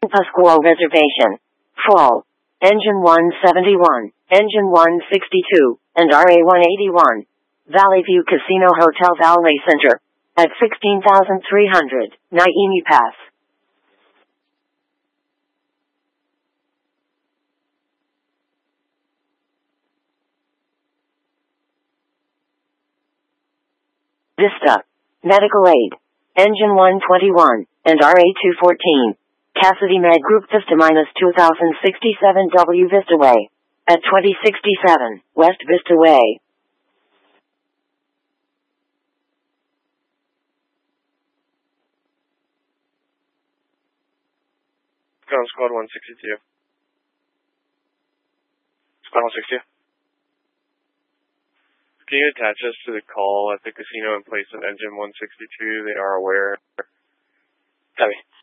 Pascual Reservation. Full. Engine 171, Engine 162, and RA 181. Valley View Casino Hotel Valley Center. At 16,300, Naimi Pass. Vista. Medical Aid. Engine 121, and RA 214. Cassidy Med Group Vista minus 2067 W Vista Way. At 2067, West Vista Way. Ground Squad 162. Squad 162. Can you attach us to the call at the casino in place of engine 162? They are aware. Copy.